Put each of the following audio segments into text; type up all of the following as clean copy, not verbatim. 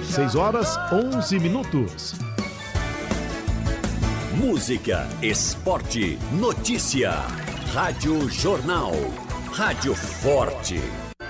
6 horas 11 minutos. Música, esporte, notícia. Rádio Jornal. Rádio Forte.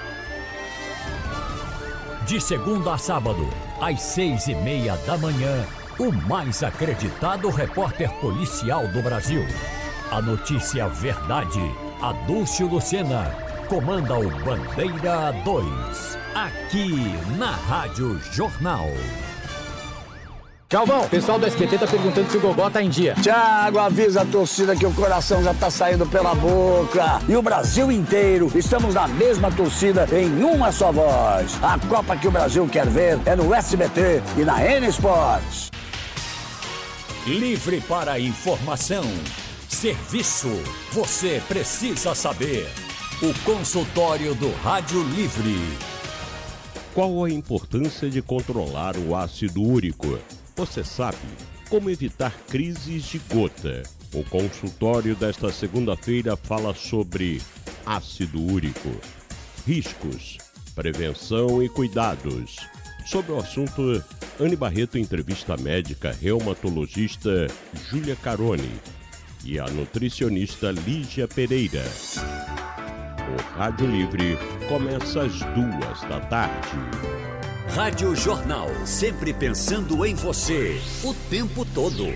De segunda a sábado, às 6:30 da manhã, o mais acreditado repórter policial do Brasil. A notícia verdade, Adúlcio Lucena, comanda o Bandeira 2, aqui na Rádio Jornal. Calvão, o pessoal do SBT tá perguntando se o Gogó tá em dia. Thiago, avisa a torcida que o coração já tá saindo pela boca. E o Brasil inteiro, estamos na mesma torcida, em uma só voz. A Copa que o Brasil quer ver é no SBT e na N Sports. Livre para informação. Serviço. Você precisa saber. O consultório do Rádio Livre. Qual a importância de controlar o ácido úrico? Você sabe como evitar crises de gota? O consultório desta segunda-feira fala sobre ácido úrico, riscos, prevenção e cuidados. Sobre o assunto, Anne Barreto entrevista a médica reumatologista Júlia Caroni e a nutricionista Lígia Pereira. O Rádio Livre começa às 14h. Rádio Jornal, sempre pensando em você, o tempo todo.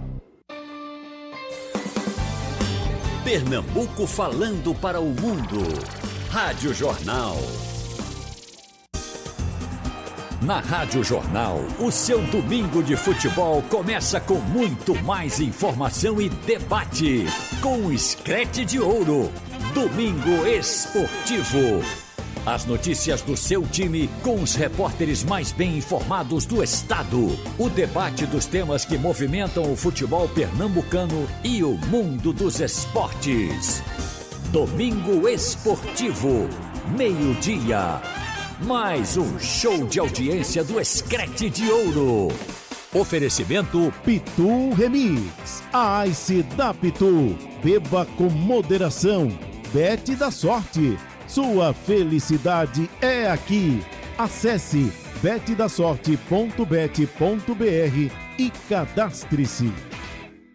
Pernambuco falando para o mundo. Rádio Jornal. Na Rádio Jornal, o seu domingo de futebol começa com muito mais informação e debate. Com o Screte de Ouro, Domingo Esportivo. As notícias do seu time com os repórteres mais bem informados do estado. O debate dos temas que movimentam o futebol pernambucano e o mundo dos esportes. Domingo Esportivo, meio-dia. Mais um show de audiência do Screte de Ouro. Oferecimento Pitu Remix. A Ice da Pitu. Beba com moderação. Bet da sorte. Sua felicidade é aqui. Acesse betdasorte.bet.br e cadastre-se.